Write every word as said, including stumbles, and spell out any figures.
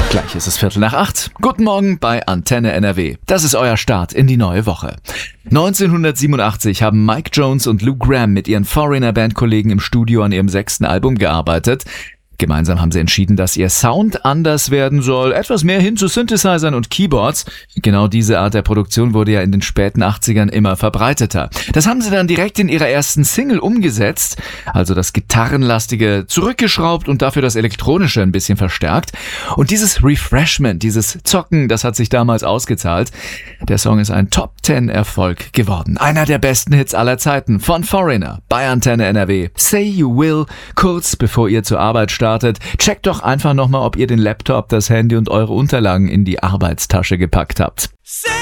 Gleich ist es Viertel nach acht. Guten Morgen bei Antenne N R W. Das ist euer Start in die neue Woche. neunzehnhundertsiebenundachtzig haben Mike Jones und Lou Gramm mit ihren Foreigner-Bandkollegen im Studio an ihrem sechsten Album gearbeitet. Gemeinsam haben sie entschieden, dass ihr Sound anders werden soll, etwas mehr hin zu Synthesizern und Keyboards. Genau diese Art der Produktion wurde ja in den späten achtzigern immer verbreiteter. Das haben sie dann direkt in ihrer ersten Single umgesetzt, also das Gitarrenlastige zurückgeschraubt und dafür das Elektronische ein bisschen verstärkt. Und dieses Refreshment, dieses Zocken, das hat sich damals ausgezahlt. Der Song ist ein Top Ten Erfolg geworden. Einer der besten Hits aller Zeiten von Foreigner bei Antenne N R W. Say You Will, kurz bevor ihr zur Arbeit startet. Checkt doch einfach nochmal, ob ihr den Laptop, das Handy und eure Unterlagen in die Arbeitstasche gepackt habt.